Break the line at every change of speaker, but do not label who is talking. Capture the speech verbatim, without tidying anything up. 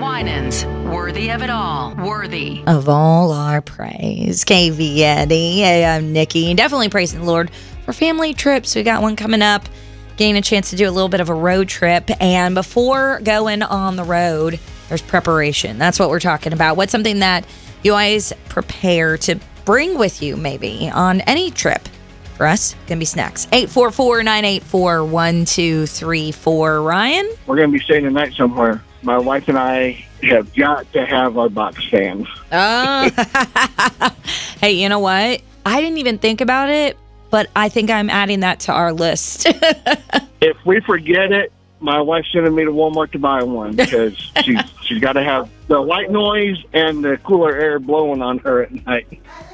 Winans, worthy of it all. Worthy
of all our praise. K V Eddie. Hey, I'm Nikki. Definitely praising the Lord for family trips. We got one coming up. Getting a chance to do a little bit of a road trip. And before going on the road, there's preparation. That's what we're talking about. What's something that you always prepare to bring with you maybe on any trip? For us, gonna be snacks. eight four four, nine eight four, one two three four. Ryan?
We're going to be staying the night somewhere. My wife and I have got to have our box fans.
Oh. Hey, you know what? I didn't even think about it, but I think I'm adding that to our list.
If we forget it, my wife's sending me to Walmart to buy one because she's, she's got to have the white noise and the cooler air blowing on her at night.